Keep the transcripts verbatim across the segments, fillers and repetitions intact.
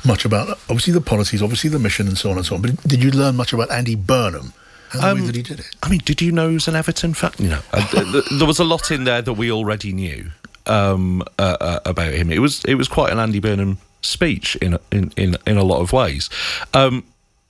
much about, obviously, the policies, obviously the mission and so on and so on, but did you learn much about Andy Burnham and the Um, way that he did it? I mean, did you know he was an Everton fan? You know, uh, there was a lot in there that we already knew um, uh, uh, about him. It was it was quite an Andy Burnham speech in in in, in a lot of ways. Um,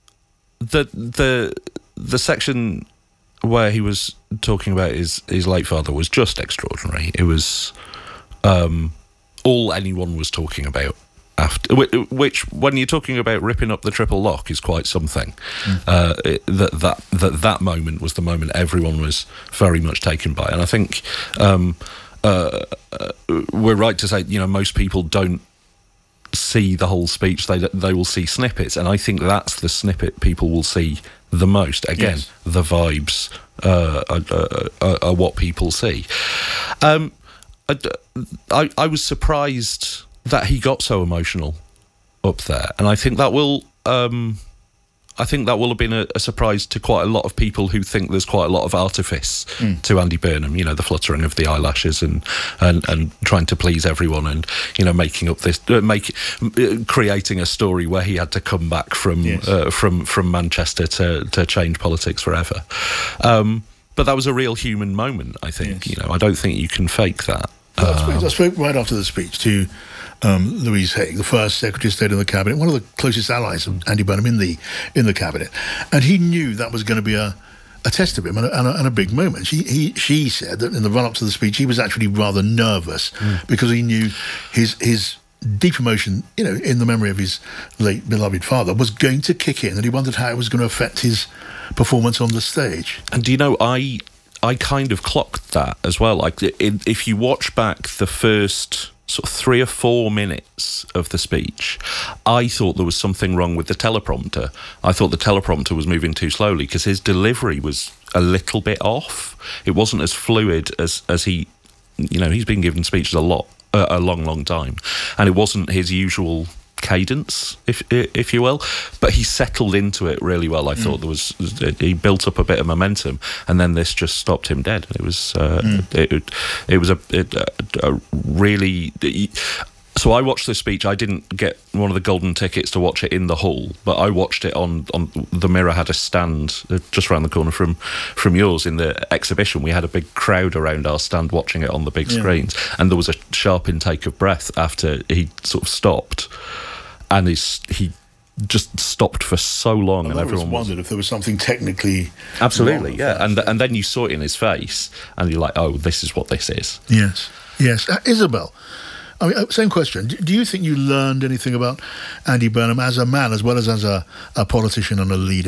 the the the section where he was talking about his his late father was just extraordinary. It was um, all anyone was talking about. After, which, when you're talking about ripping up the triple lock, is quite something. Mm. Uh, it, that that that that moment was the moment everyone was very much taken by, and I think um, uh, uh, we're right to say, you know, most people don't see the whole speech; they they will see snippets, and I think that's the snippet people will see the most. Again, yes. The vibes uh, are, are, are what people see. Um, I, I I was surprised that he got so emotional up there, and I think that will um, I think that will have been a, a surprise to quite a lot of people who think there's quite a lot of artifice mm. to Andy Burnham. You know, the fluttering of the eyelashes and, and, and trying to please everyone, and you know, making up this, uh, make uh, creating a story where he had to come back from yes. uh, from from Manchester to to change politics forever. Um, but that was a real human moment. I think yes. you know, I don't think you can fake that. Well, I, spoke, I spoke right after the speech to um, Louise Haigh, the first Secretary of State in the Cabinet, one of the closest allies of Andy Burnham in the in the Cabinet, and he knew that was going to be a, a test of him and a, and, a, and a big moment. She he she said that in the run up to the speech, he was actually rather nervous mm. because he knew his his deep emotion, you know, in the memory of his late beloved father, was going to kick in, and he wondered how it was going to affect his performance on the stage. And do you know, I. I kind of clocked that as well. Like, if you watch back the first sort of three or four minutes of the speech, I thought there was something wrong with the teleprompter. I thought the teleprompter was moving too slowly because his delivery was a little bit off. It wasn't as fluid as, as he, you know, he's been giving speeches a lot, uh, a long, long time. And it wasn't his usual cadence, if if you will, but he settled into it really well. I mm. thought there was he built up a bit of momentum, and then this just stopped him dead. It was uh, mm. it, it it was a, it, a really. So I watched this speech. I didn't get one of the golden tickets to watch it in the hall, but I watched it on on the Mirror had a stand just around the corner from from yours in the exhibition. We had a big crowd around our stand watching it on the big yeah. screens, and there was a sharp intake of breath after he sort of stopped. And he's, he just stopped for so long, and, and everyone wondered if there was something technically absolutely, yeah. And and then you saw it in his face, and you're like, oh, this is what this is. Yes, yes. Uh, Isabel, I mean, same question. Do you think you learned anything about Andy Burnham as a man, as well as as a, a politician and a leader?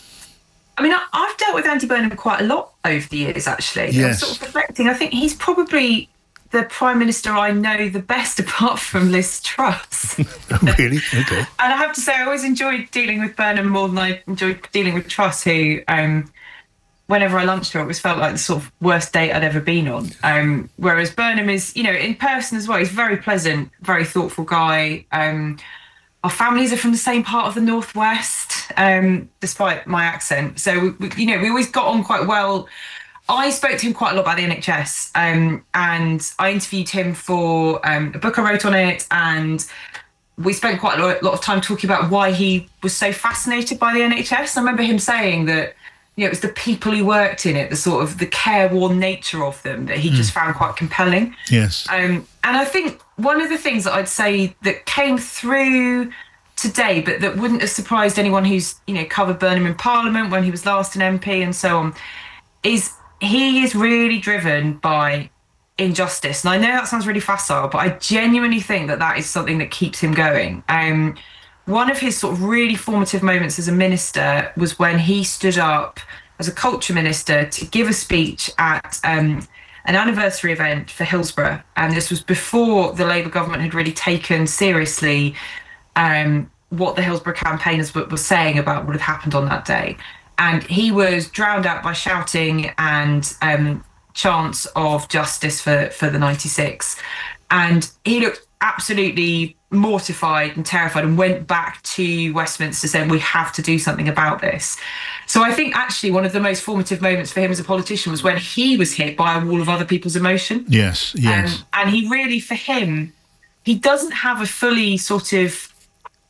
I mean, I, I've dealt with Andy Burnham quite a lot over the years, actually. Yes. I'm sort of reflecting. I think he's probably the Prime Minister I know the best, apart from Liz Truss. Really? Okay. And I have to say, I always enjoyed dealing with Burnham more than I enjoyed dealing with Truss, who, um, whenever I lunched her, it always felt like the sort of worst date I'd ever been on. Um, whereas Burnham is, you know, in person as well, he's very pleasant, very thoughtful guy. Um, our families are from the same part of the Northwest, um, despite my accent. So, we, you know, we always got on quite well. I spoke to him quite a lot about the N H S, um, and I interviewed him for um, a book I wrote on it, and we spent quite a lot, lot of time talking about why he was so fascinated by the N H S. I remember him saying that, you know, it was the people who worked in it, the sort of the careworn nature of them that he mm. just found quite compelling. Yes. Um, and I think one of the things that I'd say that came through today, but that wouldn't have surprised anyone who's, you know, covered Burnham in Parliament when he was last an M P and so on, is he is really driven by injustice. And I know that sounds really facile, but I genuinely think that that is something that keeps him going. Um, one of his sort of really formative moments as a minister was when he stood up as a culture minister to give a speech at um, an anniversary event for Hillsborough. And this was before the Labour government had really taken seriously um, what the Hillsborough campaigners were, were saying about what had happened on that day. And he was drowned out by shouting and um, chants of justice for, for the ninety-six. And he looked absolutely mortified and terrified and went back to Westminster saying, we have to do something about this. So I think actually one of the most formative moments for him as a politician was when he was hit by a wall of other people's emotion. Yes, yes. Um, and he really, for him, he doesn't have a fully sort of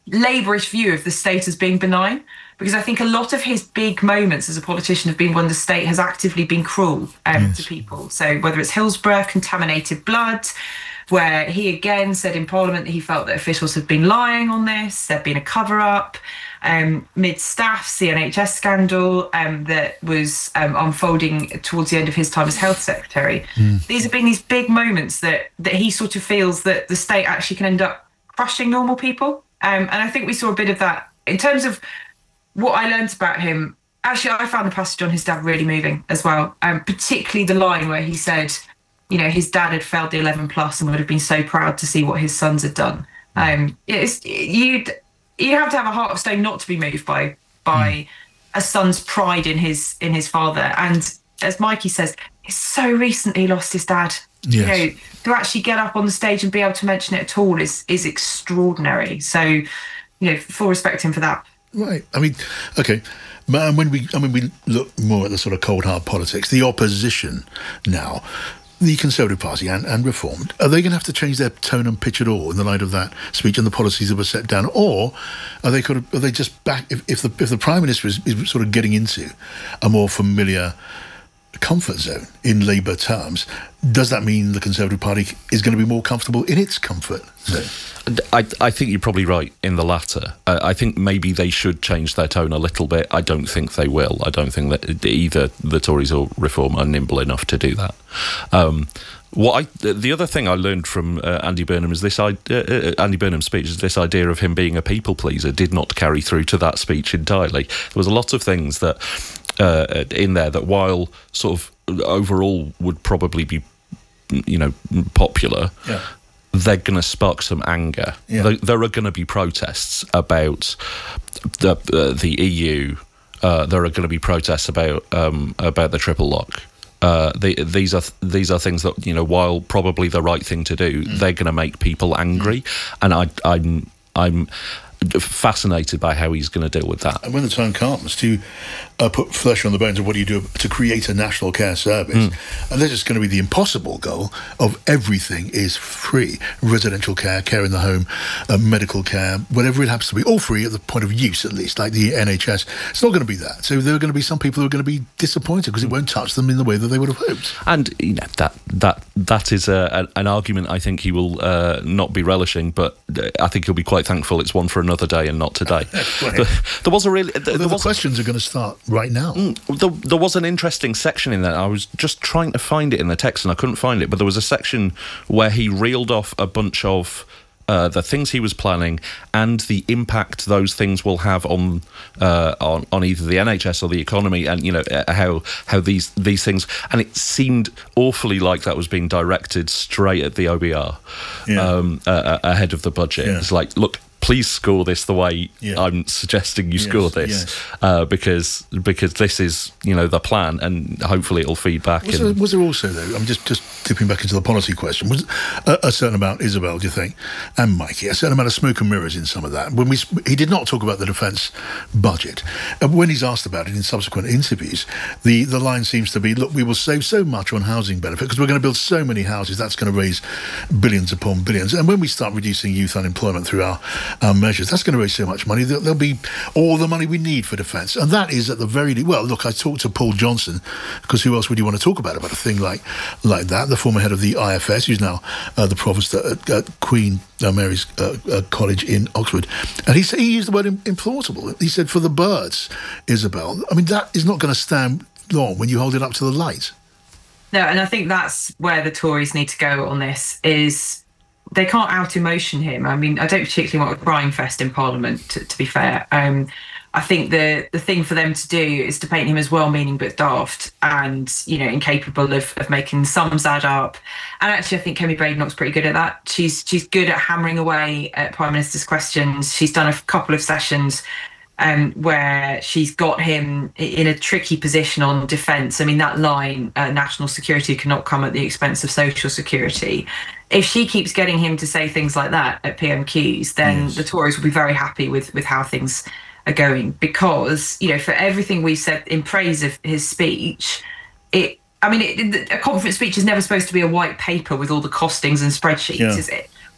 Labourish view of the state as being benign, because I think a lot of his big moments as a politician have been when the state has actively been cruel um, yes. to people. So whether it's Hillsborough, contaminated blood, where he again said in Parliament that he felt that officials had been lying on this, there'd been a cover-up, um, mid-staff, the N H S scandal um, that was um, unfolding towards the end of his time as Health Secretary. Mm. These have been these big moments that, that he sort of feels that the state actually can end up crushing normal people. Um, and I think we saw a bit of that in terms of what I learned about him. Actually, I found the passage on his dad really moving as well, um, particularly the line where he said, you know, his dad had failed the eleven plus and would have been so proud to see what his sons had done. Um, it's, you'd you have to have a heart of stone not to be moved by by mm. a son's pride in his in his father. And as Mikey says, he's so recently lost his dad. Yes. You know, to actually get up on the stage and be able to mention it at all is is extraordinary. So, you know, full respect to him for that. Right. I mean, okay. But when we, I mean, we look more at the sort of cold hard politics. The opposition now, the Conservative Party and, and Reform, are they going to have to change their tone and pitch at all in the light of that speech and the policies that were set down, or are they kind of are they just back? If, if the if the Prime Minister is, is sort of getting into a more familiar comfort zone in Labour terms, does that mean the Conservative Party is going to be more comfortable in its comfort zone? I, I think you're probably right in the latter. Uh, I think maybe they should change their tone a little bit. I don't think they will. I don't think that either the Tories or Reform are nimble enough to do that. Um, what I, the other thing I learned from uh, Andy Burnham is this idea, uh, Andy Burnham's speech is this idea of him being a people pleaser did not carry through to that speech entirely. There was a lot of things that uh, in there that, while sort of overall would probably be, you know, popular, yeah. they're going to spark some anger. Yeah. There, there are going to be protests about the uh, the E U. Uh, there are going to be protests about um, about the triple lock. Uh, they, these are these are things that, you know, while probably the right thing to do, mm. they're going to make people angry, mm. and I, I'm I'm fascinated by how he's going to deal with that. And when the time comes to uh, put flesh on the bones of what do you do to create a national care service, mm. and this is going to be the impossible goal of everything is free. Residential care, care in the home, uh, medical care, whatever it happens to be, all free at the point of use at least, like the N H S. It's not going to be that. So there are going to be some people who are going to be disappointed because it won't touch them in the way that they would have hoped. And, you know, that that that is a, a, an argument I think he will uh, not be relishing, but I think he'll be quite thankful it's one for another day and not today. there, there was a really... There, well, there the was questions a, are going to start right now. Mm, there, there was an interesting section in there. I was just trying to find it in the text and I couldn't find it, but there was a section where he reeled off a bunch of uh, the things he was planning and the impact those things will have on uh, on, on either the N H S or the economy, and, you know, uh, how how these these things, and it seemed awfully like that was being directed straight at the O B R yeah. um, uh, ahead of the budget. Yeah. It's like, look, please score this the way yeah. I'm suggesting you yes, score this, yes. uh, because because this is, you know, the plan, and hopefully it'll feed back. Was, and there, was there also, though, I'm just, just dipping back into the policy question, was a, a certain amount, Isabel, do you think, and Mikey, a certain amount of smoke and mirrors in some of that? When we He did not talk about the defence budget. And when he's asked about it in subsequent interviews, the, the line seems to be, look, we will save so much on housing benefit because we're going to build so many houses, that's going to raise billions upon billions. And when we start reducing youth unemployment through our Our measures, that's going to raise so much money that there'll be all the money we need for defence, and that is at the very least. Well, look, I talked to Paul Johnson, because who else would you want to talk about about a thing like like that? The former head of the I F S, who's now uh, the provost at, at Queen uh, Mary's uh, uh, College in Oxford, and he said, he used the word implausible. He said, for the birds, Isabel. I mean, that is not going to stand long when you hold it up to the light. No, and I think that's where the Tories need to go on this. Is they can't out-emotion him. I mean, I don't particularly want a crying fest in Parliament, to, to be fair. Um, I think the the thing for them to do is to paint him as well-meaning but daft and, you know, incapable of, of making sums add up. And actually, I think Kemi Badenoch's pretty good at that. She's she's good at hammering away at Prime Minister's questions. She's done a couple of sessions um, where she's got him in a tricky position on defence. I mean, that line, uh, national security cannot come at the expense of social security. If she keeps getting him to say things like that at P M Qs, then yes. the Tories will be very happy with, with how things are going. Because, you know, for everything we've said in praise of his speech, it, I mean, it, a conference speech is never supposed to be a white paper with all the costings and spreadsheets, yeah. is it?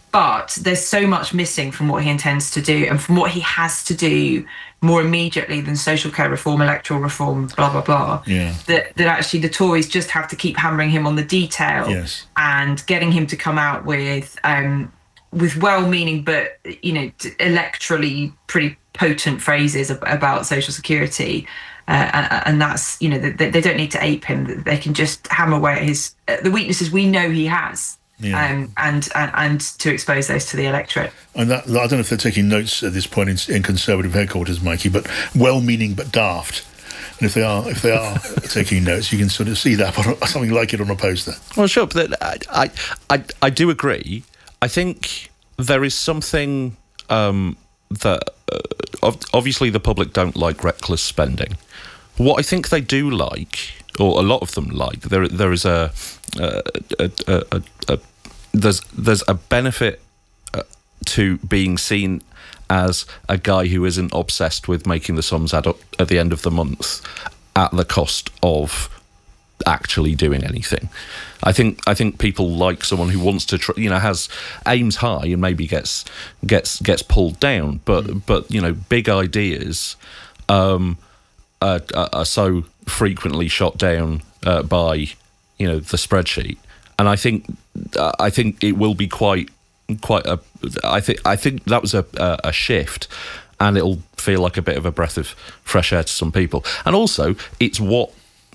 but there's so much missing from what he intends to do and from what he has to do more immediately than social care reform, electoral reform, blah, blah, blah, yeah. that, that actually the Tories just have to keep hammering him on the detail yes. and getting him to come out with um, with well-meaning but, you know, electorally pretty potent phrases about social security. Uh, and, and that's, you know, they, they don't need to ape him. They can just hammer away at his uh, the weaknesses we know he has. Yeah. Um, and, and and to expose those to the electorate. And that, I don't know if they're taking notes at this point in, in Conservative headquarters, Mikey, but well-meaning but daft. And if they are, if they are taking notes, you can sort of see that on a, something like it on a poster. Well, sure, but I, I, I, I do agree. I think there is something um, that uh, obviously the public don't like reckless spending. What I think they do like, or a lot of them like, there there is a a, a, a, a there's there's a benefit uh, to being seen as a guy who isn't obsessed with making the sums add up at the end of the month at the cost of actually doing anything. I think I think people like someone who wants to try, you know, has aims high and maybe gets gets gets pulled down, but mm. but you know, big ideas um, are, are so frequently shot down uh, by, you know, the spreadsheet. And I think uh, I think it will be quite quite a. I think I think that was a, a a shift, and it'll feel like a bit of a breath of fresh air to some people. And also, it's what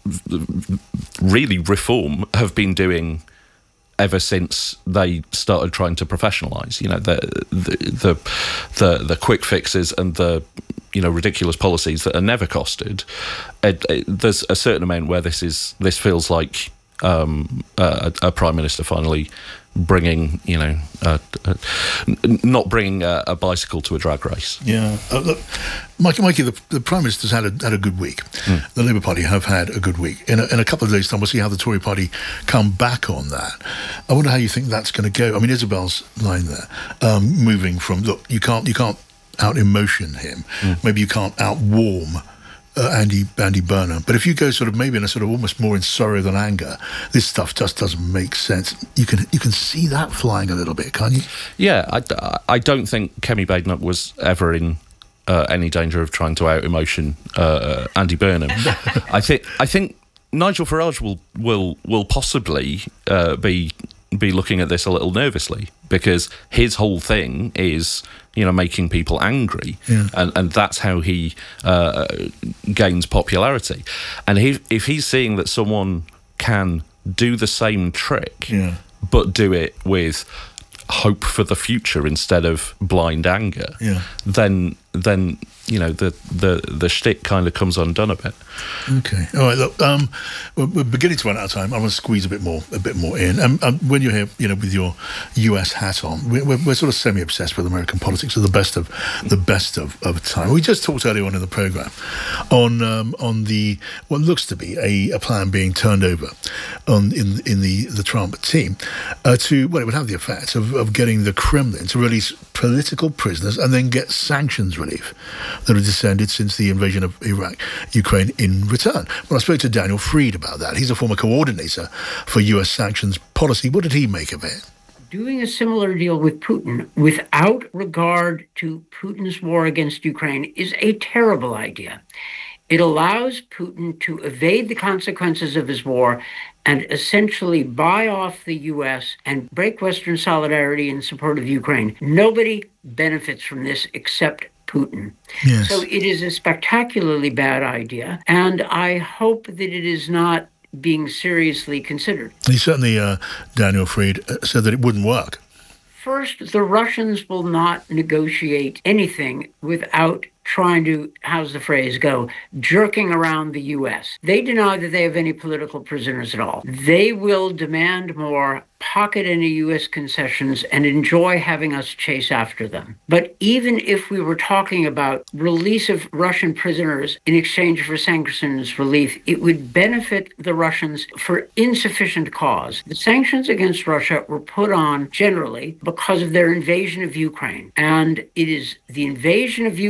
really Reform have been doing ever since they started trying to professionalise. You know, the the the the, the quick fixes and the, you know, ridiculous policies that are never costed. It, it, there's a certain amount where this is this feels like. Um, a, a prime minister finally bringing, you know, uh, uh, n- not bringing a, a bicycle to a drag race. Yeah, uh, look, Mikey, Mikey, the, the prime minister's had a had a good week. Mm. The Labour Party have had a good week. In a, in a couple of days' time, we'll see how the Tory Party come back on that. I wonder how you think that's going to go. I mean, Isabel's line there, um, moving from look, you can't you can't out emotion him. Mm. Maybe you can't out warm. Uh, Andy Andy Burnham, but if you go sort of maybe in a sort of almost more in sorrow than anger, this stuff just doesn't make sense. You can you can see that flying a little bit, can't you? Yeah, I, I don't think Kemi Badenoch was ever in uh, any danger of trying to out emotion uh, Andy Burnham. I think I think Nigel Farage will will will possibly uh, be be looking at this a little nervously, because his whole thing is, you know, making people angry, yeah. and and that's how he uh, gains popularity. And if if he's seeing that someone can do the same trick, yeah. but do it with hope for the future instead of blind anger, yeah. then then you know the the the shtick kind of comes undone a bit. Okay, all right. Look, um, we're, we're beginning to run out of time. I want to squeeze a bit more, a bit more in. Um, um, when you're here, you know, with your U S hat on, we're, we're, we're sort of semi-obsessed with American politics at the best of the best of, of time. We just talked earlier on in the program on um, on the what looks to be a, a plan being turned over on in in the the Trump team uh, to well, it would have the effect of, of getting the Kremlin to release political prisoners and then get sanctions relief that have descended since the invasion of Iraq, Ukraine in return. Well, I spoke to Daniel Fried about that. He's a former coordinator for U S sanctions policy. What did he make of it? Doing a similar deal with Putin without regard to Putin's war against Ukraine is a terrible idea. It allows Putin to evade the consequences of his war and essentially buy off the U S and break Western solidarity in support of Ukraine. Nobody benefits from this except Putin. Yes. So it is a spectacularly bad idea, and I hope that it is not being seriously considered. He certainly, uh, Daniel Fried, uh, said that it wouldn't work. First, the Russians will not negotiate anything without trying to, how's the phrase go, jerking around the U S. They deny that they have any political prisoners at all. They will demand more, pocket any U S concessions, and enjoy having us chase after them. But even if we were talking about release of Russian prisoners in exchange for sanctions relief, it would benefit the Russians for insufficient cause. The sanctions against Russia were put on generally because of their invasion of Ukraine. And it is the invasion of Ukraine that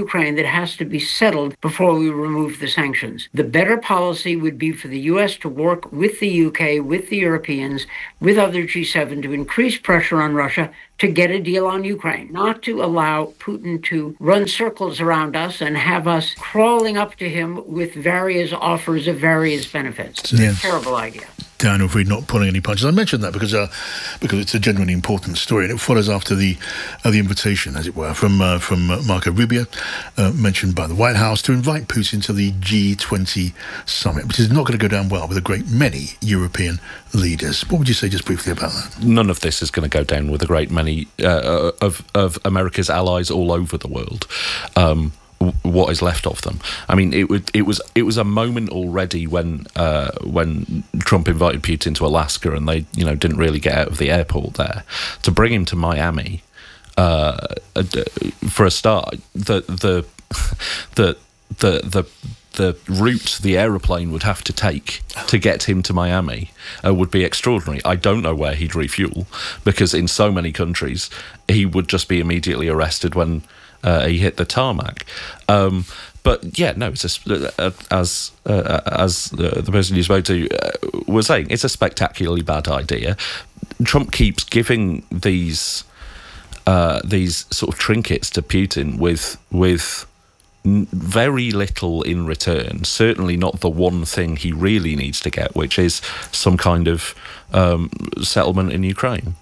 that has to be settled before we remove the sanctions. The better policy would be for the U S to work with the U K, with the Europeans, with other G seven to increase pressure on Russia to get a deal on Ukraine, not to allow Putin to run circles around us and have us crawling up to him with various offers of various benefits. Yeah. Terrible idea. Daniel Fried not pulling any punches. I mentioned that because uh, because it's a genuinely important story, and it follows after the uh, the invitation, as it were, from uh, from uh, Marco Rubio, uh, mentioned by the White House, to invite Putin to the G twenty summit, which is not going to go down well with a great many European leaders. What would you say just briefly about that? None of this is going to go down with a great many uh, of of America's allies all over the world. Um, what is left of them. I mean, it would it was it was a moment already when uh, when Trump invited Putin to Alaska and they you know didn't really get out of the airport there. To bring him to Miami, uh, for a start, the the the the the the route the aeroplane would have to take to get him to Miami uh, would be extraordinary. I don't know where he'd refuel, because in so many countries he would just be immediately arrested when uh, he hit the tarmac. Um, but yeah, no, it's a, uh, as uh, as uh, the person you spoke to uh, was saying, it's a spectacularly bad idea. Trump keeps giving these uh, these sort of trinkets to Putin with with. very little in return, certainly not the one thing he really needs to get, which is some kind of um, settlement in Ukraine.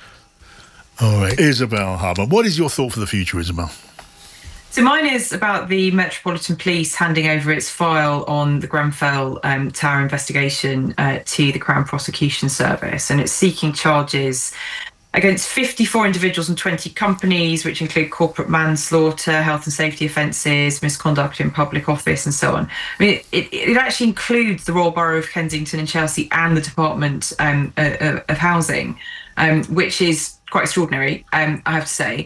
All right. Isabel Harbour, what is your thought for the future, Isabel? So mine is about the Metropolitan Police handing over its file on the Grenfell um, Tower investigation uh, to the Crown Prosecution Service, and it's seeking charges against fifty-four individuals and twenty companies, which include corporate manslaughter, health and safety offences, misconduct in public office, and so on. I mean, it, it actually includes the Royal Borough of Kensington and Chelsea and the Department um, uh, of Housing, um, which is quite extraordinary, um, I have to say.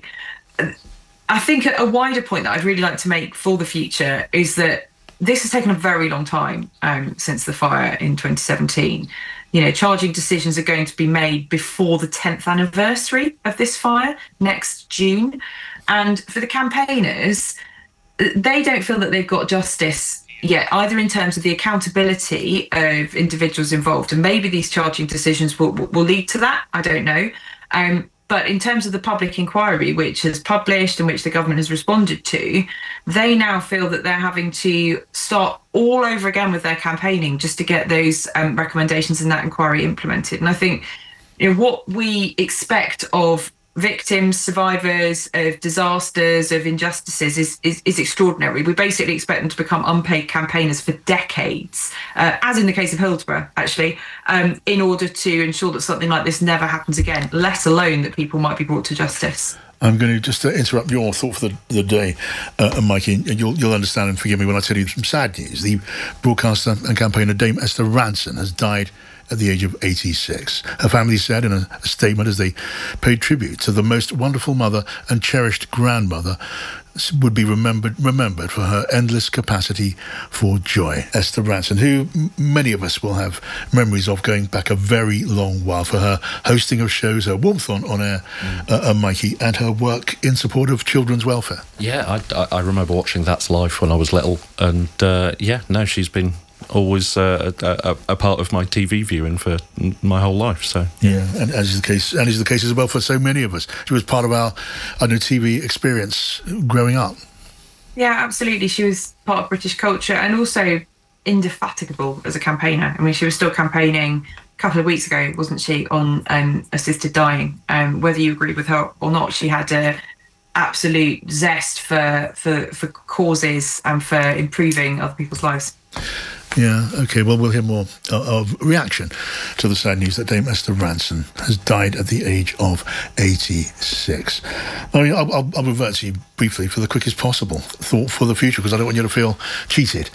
I think a wider point that I'd really like to make for the future is that this has taken a very long time um, since the fire in twenty seventeen. You know, charging decisions are going to be made before the tenth anniversary of this fire next June. And for the campaigners, they don't feel that they've got justice yet, either in terms of the accountability of individuals involved. And maybe these charging decisions will, will lead to that. I don't know. Um, But in terms of the public inquiry, which has published and which the government has responded to, they now feel that they're having to start all over again with their campaigning just to get those um, recommendations in that inquiry implemented. And I think, you know, what we expect of victims, survivors of disasters, of injustices is, is, is extraordinary. We basically expect them to become unpaid campaigners for decades, uh, as in the case of Hillsborough, actually, um, in order to ensure that something like this never happens again, let alone that people might be brought to justice. I'm going to just uh, interrupt your thought for the, the day, uh, Mikey, and you'll, you'll understand and forgive me when I tell you some sad news. The broadcaster and campaigner Dame Esther Rantzen has died at the age of eighty-six. Her family said in a, a statement as they paid tribute to the most wonderful mother and cherished grandmother, would be remembered remembered for her endless capacity for joy. Esther Rantzen, who m- many of us will have memories of going back a very long while, for her hosting of shows, her warmth on, on air, mm. uh, uh, Mikey, and her work in support of children's welfare. Yeah, I, I remember watching That's Life when I was little, and uh, yeah, no, she's been always uh, a, a, a part of my T V viewing for my whole life. So yeah, and as is the case, and is the case as well for so many of us. She was part of our, I don't know, T V experience growing up. Yeah, absolutely. She was part of British culture and also indefatigable as a campaigner. I mean, she was still campaigning a couple of weeks ago, wasn't she, on um, assisted dying? Um, whether you agree with her or not, she had a absolute zest for for for causes and for improving other people's lives. Yeah, OK, well, we'll hear more uh, of reaction to the sad news that Dame Esther Rantzen has died at the age of eighty-six. I mean, I'll, I'll, I'll revert to you briefly for the quickest possible thought for the future, because I don't want you to feel cheated.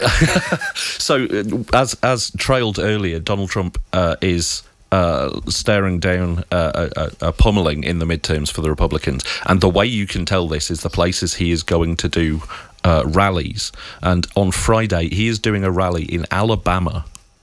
So, uh, as as trailed earlier, Donald Trump uh, is Uh, staring down uh, a, a pummeling in the midterms for the Republicans. And the way you can tell this is the places he is going to do uh, rallies. And on Friday, he is doing a rally in Alabama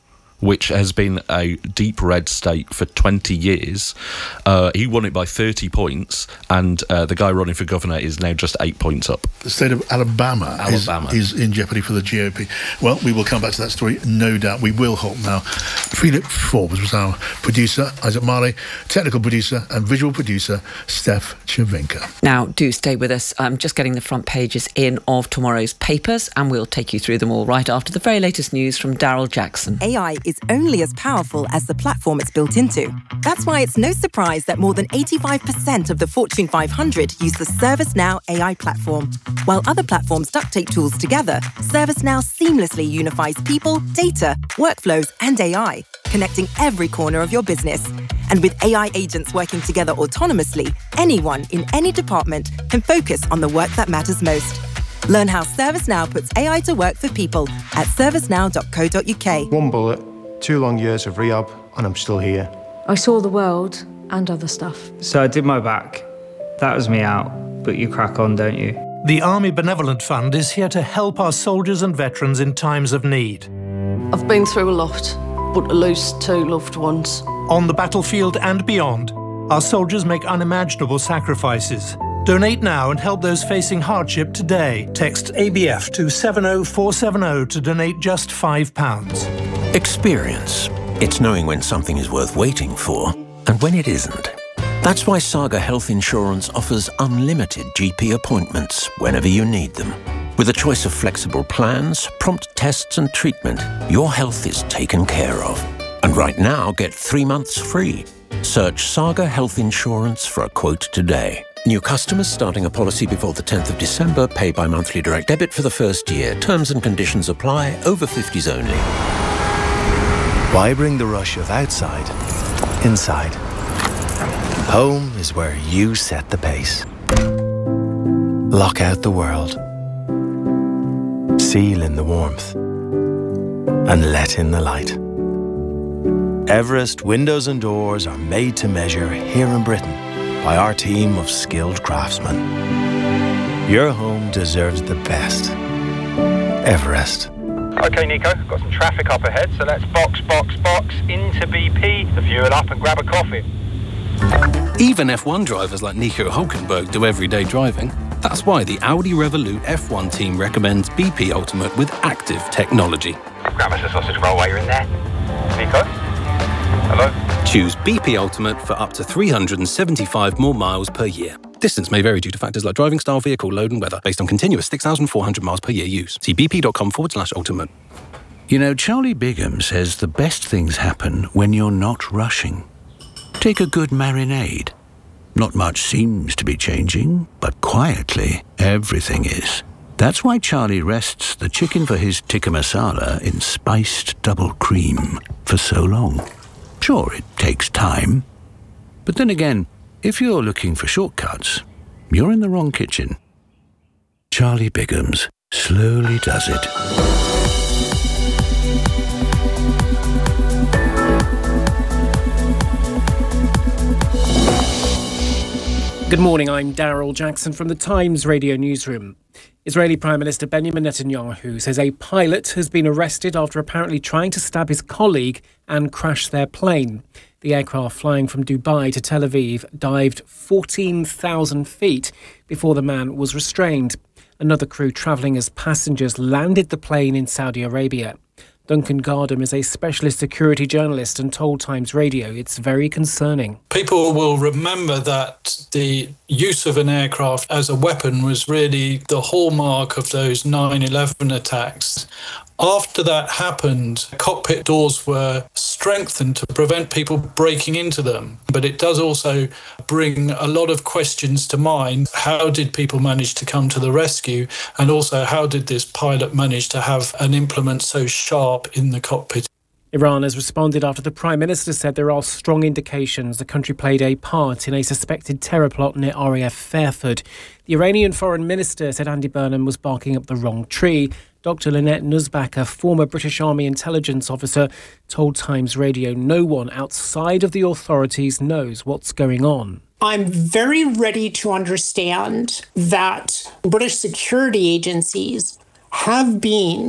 which has been a deep red state for twenty years. Uh, he won it by thirty points, and uh, the guy running for governor is now just eight points up. The state of Alabama, Alabama. Is, is in jeopardy for the G O P. Well, we will come back to that story, no doubt. We will halt now. Philip Forbes was our producer, Isaac Marley, technical producer and visual producer, Steph Cervenka. Now, do stay with us. I'm just getting the front pages in of tomorrow's papers, and we'll take you through them all right after the very latest news from Daryl Jackson. A I is only as powerful as the platform it's built into. That's why it's no surprise that more than eighty-five percent of the Fortune five hundred use the ServiceNow A I platform. While other platforms duct tape tools together, ServiceNow seamlessly unifies people, data, workflows, and A I, connecting every corner of your business. And with A I agents working together autonomously, anyone in any department can focus on the work that matters most. Learn how ServiceNow puts A I to work for people at servicenow dot co dot uk. One bullet, two long years of rehab, and I'm still here. I saw the world and other stuff. So I did my back. That was me out, but you crack on, don't you? The Army Benevolent Fund is here to help our soldiers and veterans in times of need. I've been through a lot, but to lose two loved ones. On the battlefield and beyond, our soldiers make unimaginable sacrifices. Donate now and help those facing hardship today. Text A B F to seven oh four seven oh to donate just five pounds. Experience. It's knowing when something is worth waiting for and when it isn't. That's why Saga Health Insurance offers unlimited G P appointments whenever you need them. With a choice of flexible plans, prompt tests and treatment, your health is taken care of. And right now, get three months free. Search Saga Health Insurance for a quote today. New customers starting a policy before the tenth of December pay by monthly direct debit for the first year. Terms and conditions apply. Over fifties only. Why bring the rush of outside inside? Home is where you set the pace. Lock out the world. Seal in the warmth. And let in the light. Everest windows and doors are made to measure here in Britain by our team of skilled craftsmen. Your home deserves the best. Everest. OK, Nico, got some traffic up ahead, so let's box, box, box into B P, the fuel up and grab a coffee. Even F one drivers like Nico Hülkenberg do everyday driving. That's why the Audi Revolut F one team recommends B P Ultimate with active technology. Grab us a sausage roll while you're in there. Nico? Hello? Choose B P Ultimate for up to three hundred seventy-five more miles per year. Distance may vary due to factors like driving style, vehicle load and weather, based on continuous six thousand four hundred miles per year use. See bp.com forward slash ultimate. You know, Charlie Bigham says the best things happen when you're not rushing. Take a good marinade. Not much seems to be changing, but quietly, everything is. That's why Charlie rests the chicken for his tikka masala in spiced double cream for so long. Sure, it takes time. But then again, if you're looking for shortcuts, you're in the wrong kitchen. Charlie Bigham's slowly does it. Good morning, I'm Daryl Jackson from the Times Radio Newsroom. Israeli Prime Minister Benjamin Netanyahu says a pilot has been arrested after apparently trying to stab his colleague and crash their plane. The aircraft flying from Dubai to Tel Aviv dived fourteen thousand feet before the man was restrained. Another crew travelling as passengers landed the plane in Saudi Arabia. Duncan Gardam is a specialist security journalist and told Times Radio it's very concerning. People will remember that the use of an aircraft as a weapon was really the hallmark of those nine eleven attacks. After that happened, cockpit doors were strengthened to prevent people breaking into them. But it does also bring a lot of questions to mind. How did people manage to come to the rescue? And also, how did this pilot manage to have an implement so sharp in the cockpit? Iran has responded after the Prime Minister said there are strong indications the country played a part in a suspected terror plot near R A F Fairford. The Iranian Foreign Minister said Andy Burnham was barking up the wrong tree. Doctor Lynette Nusback, a former British Army intelligence officer, told Times Radio no one outside of the authorities knows what's going on. I'm very ready to understand that British security agencies have been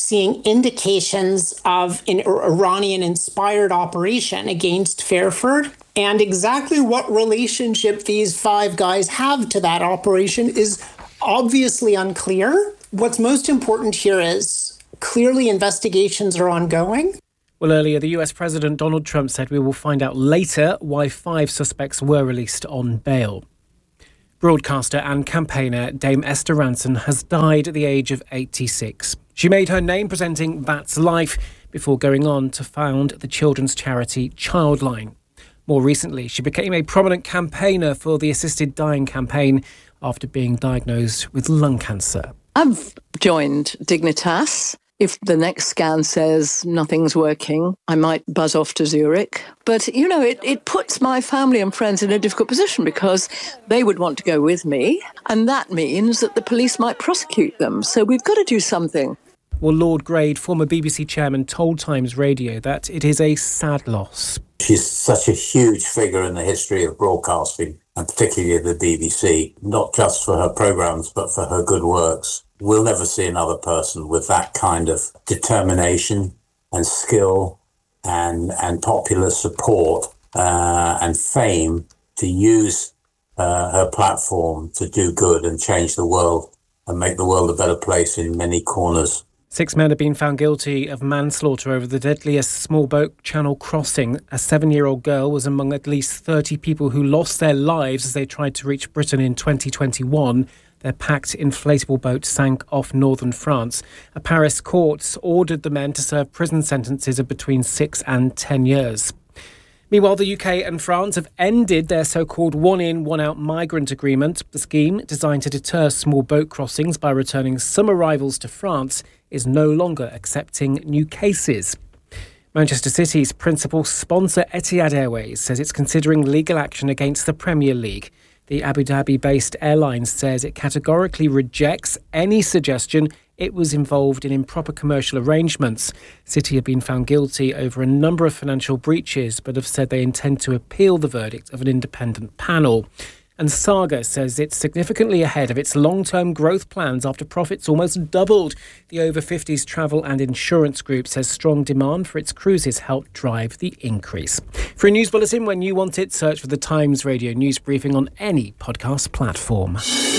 seeing indications of an Iranian-inspired operation against Fairford. And exactly what relationship these five guys have to that operation is obviously unclear. What's most important here is clearly investigations are ongoing. Well, earlier, the U S President Donald Trump said we will find out later why five suspects were released on bail. Broadcaster and campaigner Dame Esther Rantzen has died at the age of eighty-six. She made her name presenting That's Life before going on to found the children's charity Childline. More recently, she became a prominent campaigner for the Assisted Dying campaign after being diagnosed with lung cancer. I've joined Dignitas. If the next scan says nothing's working, I might buzz off to Zurich. But, you know, it, it puts my family and friends in a difficult position because they would want to go with me. And that means that the police might prosecute them. So we've got to do something. Well, Lord Grade, former B B C chairman, told Times Radio that it is a sad loss. She's such a huge figure in the history of broadcasting, and particularly the B B C, not just for her programmes, but for her good works. We'll never see another person with that kind of determination and skill and and popular support uh, and fame to use uh, her platform to do good and change the world and make the world a better place in many corners. Six men have been found guilty of manslaughter over the deadliest small boat channel crossing. A seven-year-old girl was among at least thirty people who lost their lives as they tried to reach Britain in twenty twenty-one. Their packed inflatable boat sank off northern France. A Paris court ordered the men to serve prison sentences of between six and ten years. Meanwhile, the U K and France have ended their so-called one-in, one-out migrant agreement. The scheme, designed to deter small boat crossings by returning some arrivals to France, is no longer accepting new cases. Manchester City's principal sponsor, Etihad Airways, says it's considering legal action against the Premier League. The Abu Dhabi-based airline says it categorically rejects any suggestion it was involved in improper commercial arrangements. City have been found guilty over a number of financial breaches, but have said they intend to appeal the verdict of an independent panel. And Saga says it's significantly ahead of its long-term growth plans after profits almost doubled. The over fifties travel and insurance group says strong demand for its cruises helped drive the increase. For a news bulletin when you want it, search for the Times Radio News Briefing on any podcast platform.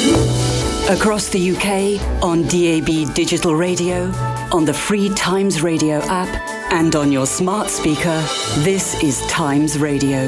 Across the U K, on D A B digital radio, on the free Times Radio app, and on your smart speaker, this is Times Radio.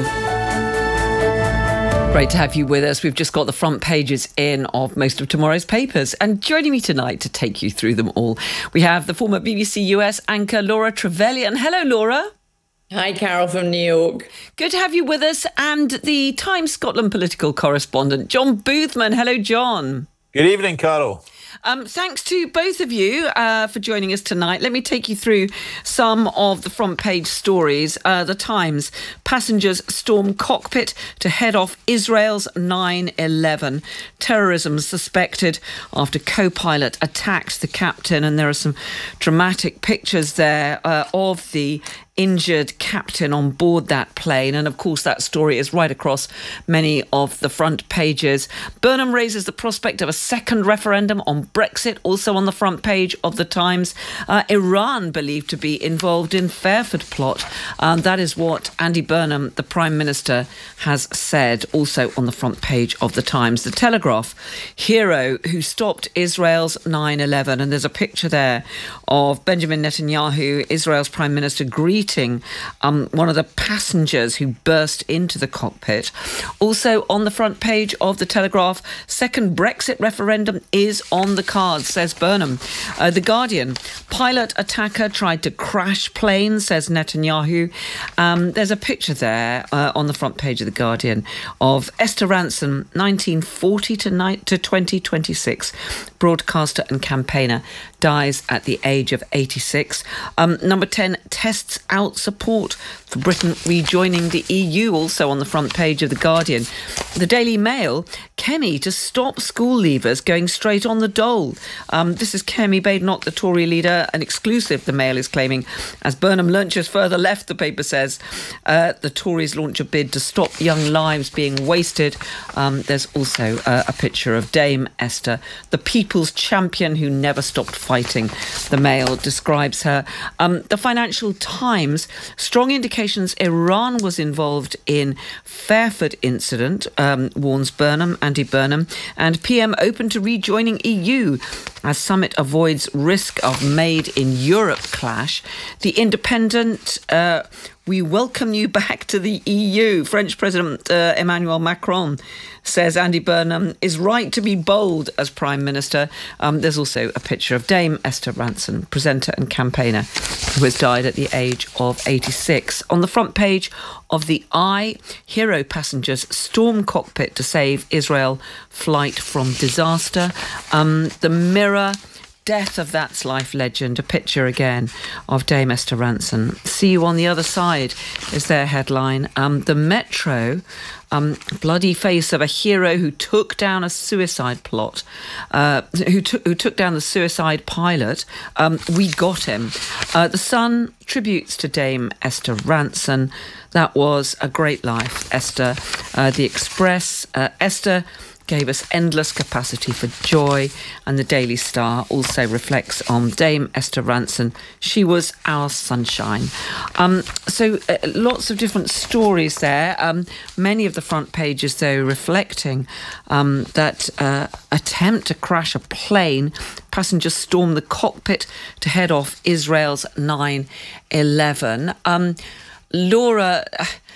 Great to have you with us. We've just got the front pages in of most of tomorrow's papers. And joining me tonight to take you through them all, we have the former B B C U S anchor Laura Trevelyan. Hello, Laura. Hi, Carol from New York. Good to have you with us. And the Times Scotland political correspondent, John Boothman. Hello, John. Good evening, Carol. Um, thanks to both of you uh, for joining us tonight. Let me take you through some of the front page stories. Uh, the Times, passengers storm cockpit to head off Israel's nine eleven. Terrorism suspected after co-pilot attacked the captain. And there are some dramatic pictures there uh, of the injured captain on board that plane. And of course, that story is right across many of the front pages. Burnham raises the prospect of a second referendum on Brexit, also on the front page of the Times. Uh, Iran believed to be involved in Fairford plot. Um, that is what Andy Burnham, the Prime Minister, has said, also on the front page of the Times. The Telegraph, hero who stopped Israel's nine eleven. And there's a picture there of Benjamin Netanyahu, Israel's Prime Minister, greeting Um, one of the passengers who burst into the cockpit. Also on the front page of the Telegraph, second Brexit referendum is on the cards, says Burnham. Uh, the Guardian, pilot attacker tried to crash plane, says Netanyahu. Um, there's a picture there uh, on the front page of the Guardian of Esther Rantzen, nineteen forty to, ni- to twenty twenty-six, broadcaster and campaigner, dies at the age of eighty-six. Um, number ten, tests out support for Britain rejoining the E U, also on the front page of The Guardian. The Daily Mail, Kemi to stop school leavers going straight on the dole. Um, this is Kemi Badenoch, the Tory leader, an exclusive, the Mail is claiming, as Burnham lunches further left, the paper says. Uh, the Tories launch a bid to stop young lives being wasted. Um, there's also uh, a picture of Dame Esther, the people's champion who never stopped fighting. The Mail describes her. Um, the Financial Times, strong indications Iran was involved in Fairford incident, um, warns Burnham, Andy Burnham, and P M open to rejoining E U as summit avoids risk of made in Europe clash. The Independent, uh, we welcome you back to the E U. French President uh, Emmanuel Macron says Andy Burnham is right to be bold as Prime Minister. Um, there's also a picture of Dame Esther Rantzen, presenter and campaigner, who has died at the age of eighty-six. On the front page of the Eye, hero passengers storm cockpit to save Israel flight from disaster. Um, the Mirror, death of That's Life legend, a picture again of Dame Esther Rantzen. See you on the other side is their headline. Um, the Metro, um, bloody face of a hero who took down a suicide plot, uh, who, t- who took down the suicide pilot. Um, we got him. Uh, the Sun, tributes to Dame Esther Rantzen. That was a great life, Esther. Uh, the Express, uh, Esther gave us endless capacity for joy, and the Daily Star also reflects on Dame Esther Rantzen. She was our sunshine. Um, so uh, lots of different stories there. Um, many of the front pages, though, reflecting um, that uh, attempt to crash a plane. Passengers stormed the cockpit to head off Israel's nine eleven. Um, Laura,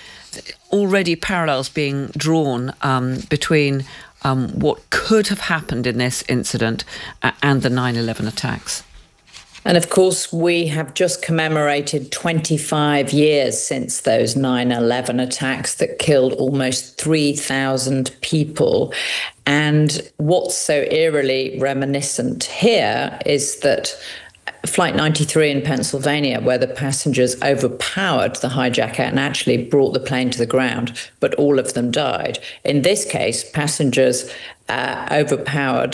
already parallels being drawn um, between Um, what could have happened in this incident uh, and the nine eleven attacks. And of course, we have just commemorated twenty-five years since those nine eleven attacks that killed almost three thousand people. And what's so eerily reminiscent here is that Flight ninety-three in Pennsylvania, where the passengers overpowered the hijacker and actually brought the plane to the ground, but all of them died. In this case, passengers uh, overpowered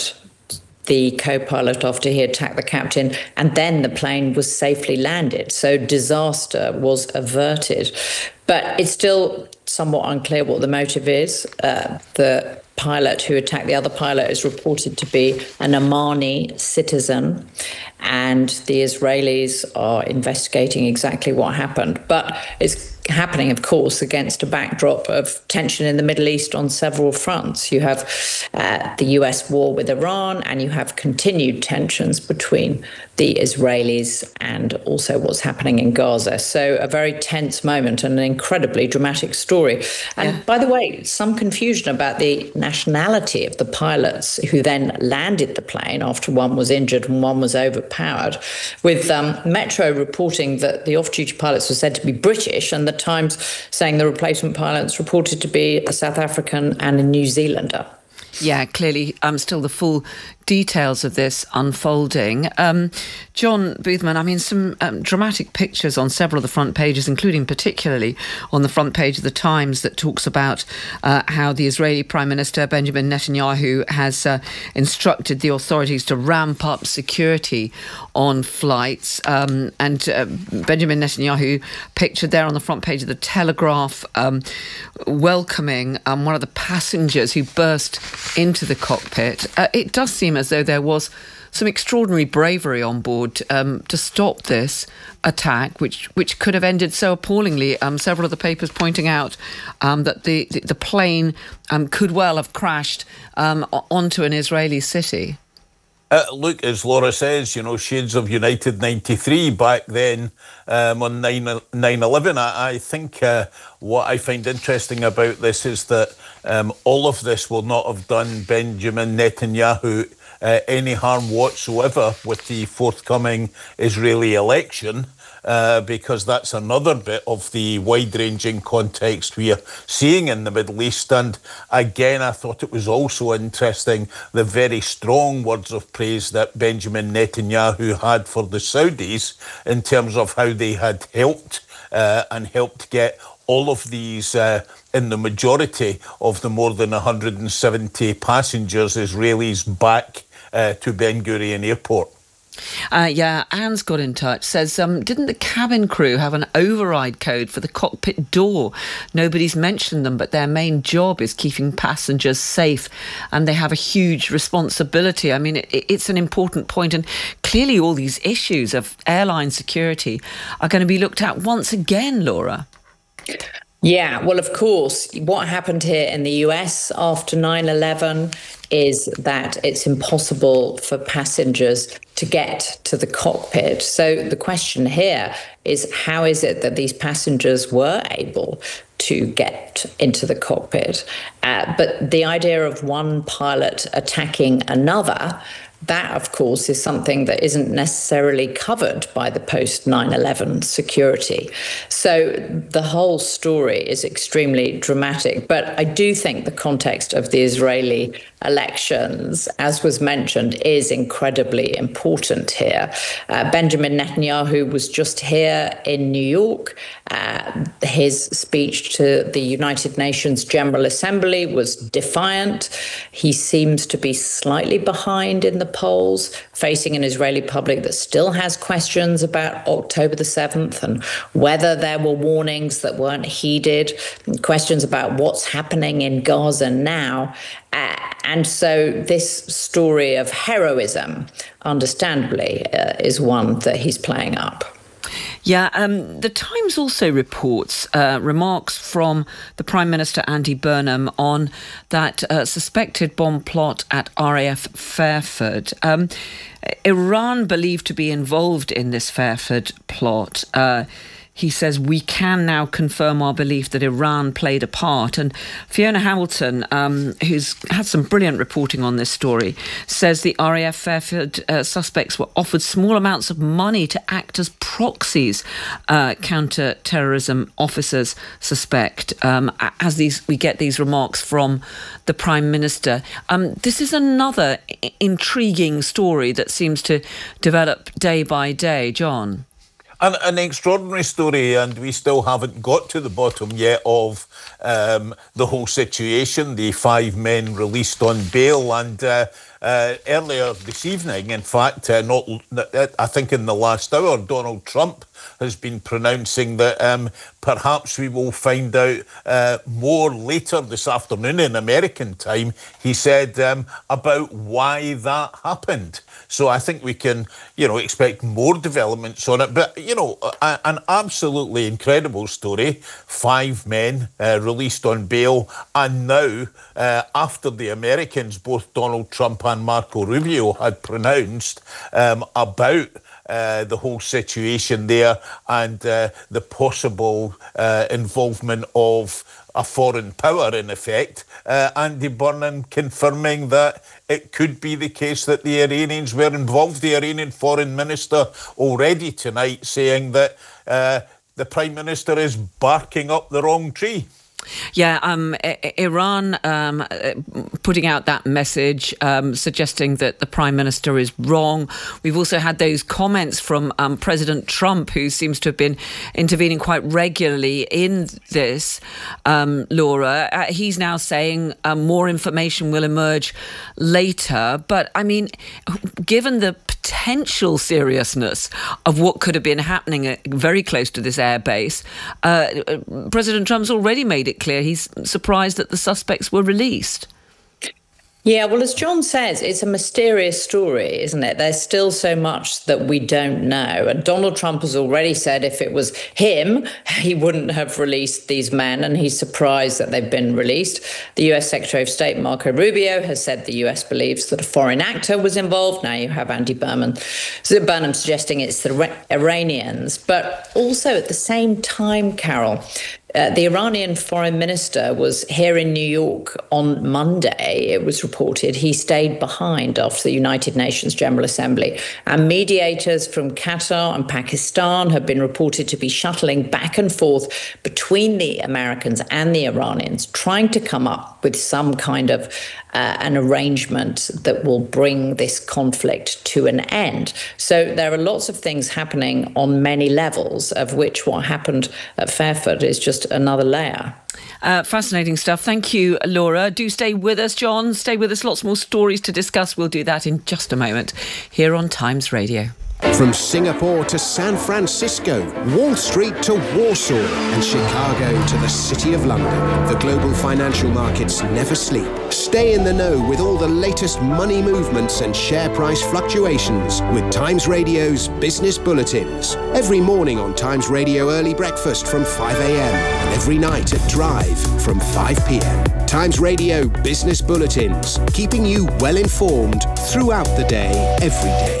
the co-pilot after he attacked the captain, and then the plane was safely landed. So disaster was averted. But it's still somewhat unclear what the motive is. Uh, the pilot who attacked the other pilot is reported to be an Omani citizen, and the Israelis are investigating exactly what happened. But it's happening, of course, against a backdrop of tension in the Middle East on several fronts. You have uh, the U S war with Iran, and you have continued tensions between the Israelis and also what's happening in Gaza. So a very tense moment and an incredibly dramatic story. And yeah. By the way, some confusion about the nationality of the pilots who then landed the plane after one was injured and one was overpowered, with um, Metro reporting that the off-duty pilots were said to be British, and the Times saying the replacement pilots reported to be a South African and a New Zealander. Yeah, clearly um, still the full details of this unfolding. Um, John Boothman, I mean, some um, dramatic pictures on several of the front pages, including particularly on the front page of The Times, that talks about uh, how the Israeli Prime Minister Benjamin Netanyahu has uh, instructed the authorities to ramp up security on flights. Um, and uh, Benjamin Netanyahu pictured there on the front page of The Telegraph, um, welcoming um, one of the passengers who burst into the cockpit. Uh, it does seem as though there was some extraordinary bravery on board um, to stop this attack, which which could have ended so appallingly. Um, several of the papers pointing out um, that the, the, the plane um, could well have crashed um, onto an Israeli city. Uh, look, as Laura says, you know, shades of United ninety-three back then um, on nine eleven. I, I think uh, what I find interesting about this is that um, all of this will not have done Benjamin Netanyahu uh, any harm whatsoever with the forthcoming Israeli election. Uh, because that's another bit of the wide-ranging context we are seeing in the Middle East. And again, I thought it was also interesting the very strong words of praise that Benjamin Netanyahu had for the Saudis in terms of how they had helped uh, and helped get all of these, uh, in the majority of the more than one hundred seventy passengers, Israelis, back uh, to Ben Gurion Airport. Uh, yeah, Anne's got in touch, says, um, didn't the cabin crew have an override code for the cockpit door? Nobody's mentioned them, but their main job is keeping passengers safe, and they have a huge responsibility. I mean, it, it's an important point, and clearly all these issues of airline security are going to be looked at once again, Laura. Yeah, well, of course, what happened here in the U S after nine eleven is that it's impossible for passengers to get to the cockpit. So the question here is, how is it that these passengers were able to get into the cockpit? Uh, but the idea of one pilot attacking another, that, of course, is something that isn't necessarily covered by the post nine eleven security. So the whole story is extremely dramatic. But I do think the context of the Israeli elections, as was mentioned, is incredibly important here. Uh, Benjamin Netanyahu was just here in New York. Uh, his speech to the United Nations General Assembly was defiant. He seems to be slightly behind in the polls, facing an Israeli public that still has questions about October the seventh and whether there were warnings that weren't heeded, questions about what's happening in Gaza now. Uh, and so this story of heroism, understandably, uh, is one that he's playing up. Yeah, um, the Times also reports uh, remarks from the Prime Minister Andy Burnham on that uh, suspected bomb plot at R A F Fairford. Um, Iran believed to be involved in this Fairford plot. Uh, He says, we can now confirm our belief that Iran played a part. And Fiona Hamilton, um, who's had some brilliant reporting on this story, says the R A F Fairford uh, suspects were offered small amounts of money to act as proxies, uh, counter-terrorism officers suspect, um, as these we get these remarks from the Prime Minister. Um, this is another I- intriguing story that seems to develop day by day. John? An, an extraordinary story, and we still haven't got to the bottom yet of um, the whole situation. The five men released on bail, and uh, uh, earlier this evening, in fact, uh, not I think in the last hour, Donald Trump has been pronouncing that um, perhaps we will find out uh, more later this afternoon in American time, he said, um, about why that happened. So I think we can, you know, expect more developments on it. But, you know, a, an absolutely incredible story. Five men uh, released on bail. And now, uh, after the Americans, both Donald Trump and Marco Rubio had pronounced um, about Uh, the whole situation there and uh, the possible uh, involvement of a foreign power, in effect. Uh, Andy Burnham confirming that it could be the case that the Iranians were involved. The Iranian foreign minister already tonight saying that uh, the Prime Minister is barking up the wrong tree. Yeah, um, I- Iran um, putting out that message, um, suggesting that the Prime Minister is wrong. We've also had those comments from um, President Trump, who seems to have been intervening quite regularly in this, um, Laura. Uh, he's now saying uh, more information will emerge later. But, I mean, given the potential seriousness of what could have been happening very close to this airbase, uh, President Trump's already made it clear he's surprised that the suspects were released. Yeah, well, as John says, it's a mysterious story, isn't it? There's still so much that we don't know. And Donald Trump has already said if it was him, he wouldn't have released these men, and he's surprised that they've been released. The U S Secretary of State, Marco Rubio, has said the U S believes that a foreign actor was involved. Now you have Andy Burnham, Burnham suggesting it's the Iranians. But also at the same time, Carol, Uh, the Iranian foreign minister was here in New York on Monday, it was reported. He stayed behind after the United Nations General Assembly. And mediators from Qatar and Pakistan have been reported to be shuttling back and forth between the Americans and the Iranians, trying to come up with some kind of uh, an arrangement that will bring this conflict to an end. So there are lots of things happening on many levels, of which what happened at Fairford is just another layer. Uh, fascinating stuff. Thank you, Laura. Do stay with us, John. Stay with us. Lots more stories to discuss. We'll do that in just a moment here on Times Radio. From Singapore to San Francisco, Wall Street to Warsaw, and Chicago to the City of London, the global financial markets never sleep. Stay in the know with all the latest money movements and share price fluctuations with Times Radio's Business Bulletins. Every morning on Times Radio Early Breakfast from five a.m. and every night at Drive from five p.m. Times Radio Business Bulletins, keeping you well informed throughout the day, every day.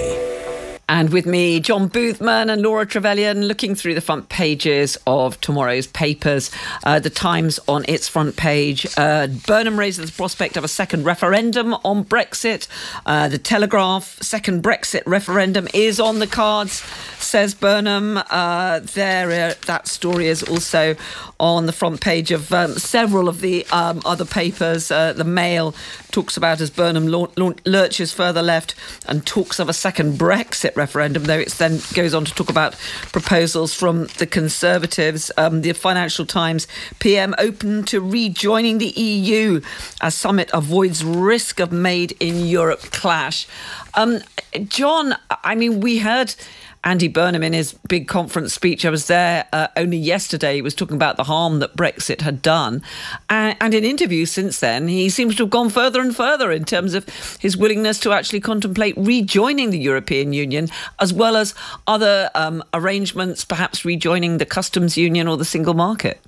And with me, John Boothman and Laura Trevelyan, looking through the front pages of tomorrow's papers. Uh, the Times on its front page. Uh, Burnham raises the prospect of a second referendum on Brexit. Uh, the Telegraph, second Brexit referendum is on the cards, says Burnham. Uh, there, uh, that story is also on the front page of um, several of the um, other papers. Uh, the Mail talks about as Burnham la- la- lurches further left and talks of a second Brexit referendum, though it then goes on to talk about proposals from the Conservatives. Um, the Financial Times, P M open to rejoining the E U as summit avoids risk of made in Europe clash. Um, John, I mean, we heard Andy Burnham in his big conference speech. I was there uh, only yesterday. He was talking about the harm that Brexit had done. And, and in interviews since then, he seems to have gone further and further in terms of his willingness to actually contemplate rejoining the European Union, as well as other um, arrangements, perhaps rejoining the customs union or the single market.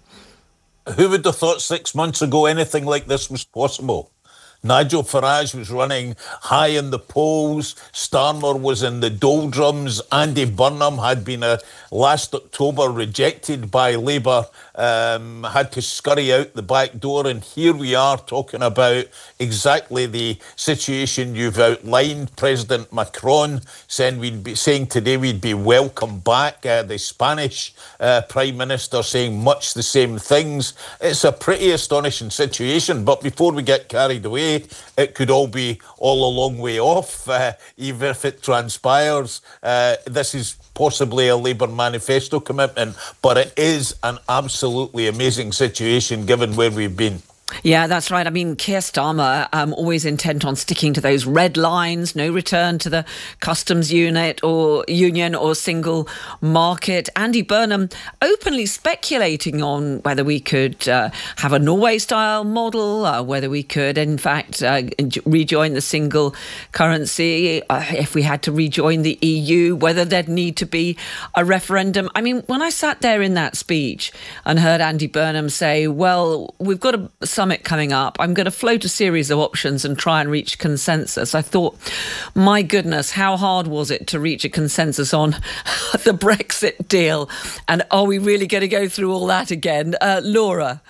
Who would have thought six months ago anything like this was possible? Nigel Farage was running high in the polls. Starmer was in the doldrums. Andy Burnham had been uh, last October rejected by Labour, um, had to scurry out the back door. And here we are talking about exactly the situation you've outlined. President Macron saying we'd be saying today we'd be welcome back. Uh, the Spanish uh, Prime Minister saying much the same things. It's a pretty astonishing situation. But before we get carried away, it could all be all a long way off, uh, even if it transpires. Uh, this is possibly a Labour manifesto commitment, but it is an absolutely amazing situation given where we've been. Yeah, that's right. I mean, Keir Starmer, um, always intent on sticking to those red lines, no return to the customs unit or union or single market. Andy Burnham openly speculating on whether we could uh, have a Norway-style model, uh, whether we could, in fact, uh, rejoin the single currency, uh, if we had to rejoin the E U, whether there'd need to be a referendum. I mean, when I sat there in that speech and heard Andy Burnham say, well, we've got a summit coming up, I'm going to float a series of options and try and reach consensus. I thought, my goodness, how hard was it to reach a consensus on the Brexit deal? And are we really going to go through all that again? Uh, Laura?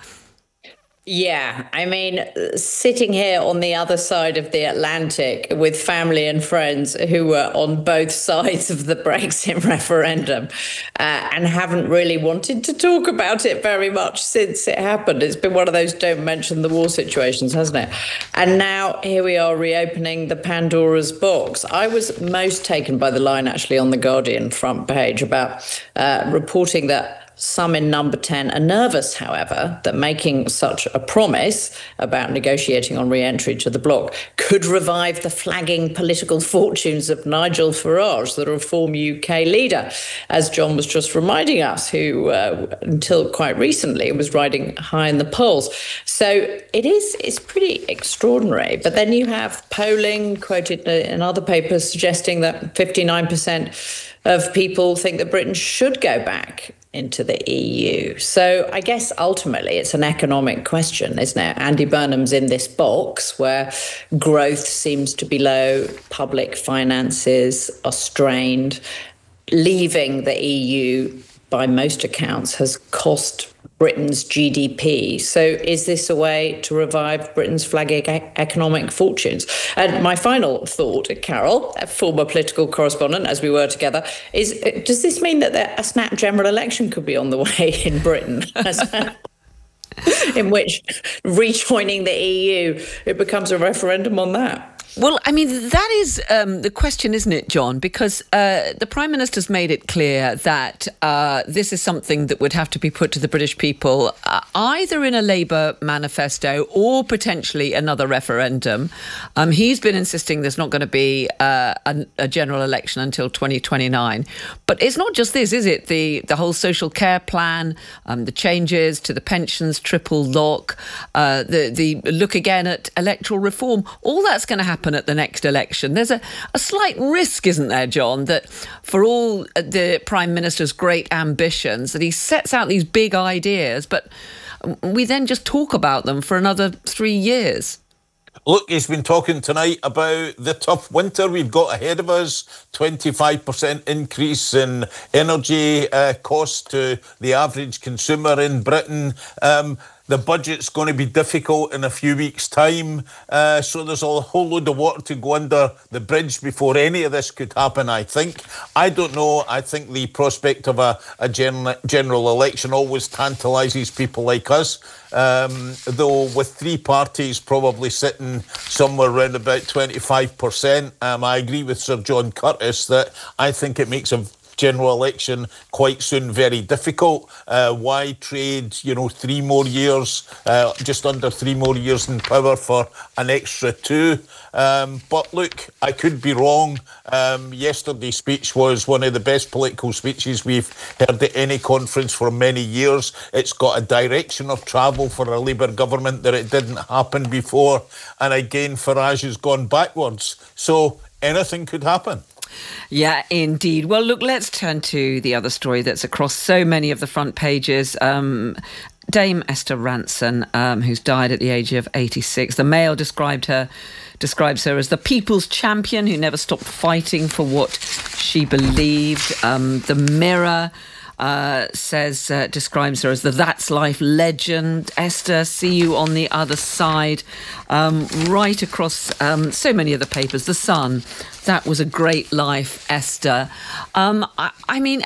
Yeah, I mean, sitting here on the other side of the Atlantic with family and friends who were on both sides of the Brexit referendum uh, and haven't really wanted to talk about it very much since it happened. It's been one of those don't mention the war situations, hasn't it? And now here we are reopening the Pandora's box. I was most taken by the line actually on the Guardian front page about uh, reporting that some in Number ten are nervous, however, that making such a promise about negotiating on re-entry to the bloc could revive the flagging political fortunes of Nigel Farage, the Reform U K leader, as John was just reminding us, who uh, until quite recently was riding high in the polls. So it is it's pretty extraordinary. But then you have polling quoted in other papers suggesting that fifty-nine percent of people think that Britain should go back into the E U. So I guess ultimately it's an economic question, isn't it? Andy Burnham's in this box where growth seems to be low, public finances are strained. Leaving the E U, by most accounts, has cost Britain's G D P. So is this a way to revive Britain's flagging e- economic fortunes? And my final thought, Carol, a former political correspondent, as we were together, is does this mean that a snap general election could be on the way in Britain? In which rejoining the E U, it becomes a referendum on that? Well, I mean, that is um, the question, isn't it, John? Because uh, the Prime Minister's made it clear that uh, this is something that would have to be put to the British people uh, either in a Labour manifesto or potentially another referendum. Um, he's been insisting there's not going to be uh, a, a general election until twenty twenty-nine. But it's not just this, is it? The the whole social care plan, um, the changes to the pensions, triple lock, uh, the, the look again at electoral reform, all that's going to happen at the next election. There's a, a slight risk, isn't there, John, that for all the Prime Minister's great ambitions, that he sets out these big ideas, but we then just talk about them for another three years. Look, he's been talking tonight about the tough winter we've got ahead of us, twenty-five percent increase in energy uh, costs to the average consumer in Britain. Um, The budget's going to be difficult in a few weeks' time. Uh, so there's a whole load of water to go under the bridge before any of this could happen, I think. I don't know. I think the prospect of a, a gen- general election always tantalises people like us. Um, though with three parties probably sitting somewhere around about twenty-five percent, um, I agree with Sir John Curtis that I think it makes a general election quite soon very difficult. Uh, why trade, you know, three more years, uh, just under three more years in power for an extra two? Um, but look, I could be wrong. Um, yesterday's speech was one of the best political speeches we've heard at any conference for many years. It's got a direction of travel for a Labour government that it didn't happen before. And again, Farage has gone backwards. So anything could happen. Yeah, indeed. Well, look, let's turn to the other story that's across so many of the front pages. Um, Dame Esther Rantzen, um, who's died at the age of eighty-six. The Mail described her, describes her as the people's champion who never stopped fighting for what she believed. Um, the Mirror Uh, says, uh, describes her as the That's Life legend. Esther, see you on the other side. Um, right across um, so many of the papers. The Sun, that was a great life, Esther. Um, I, I mean,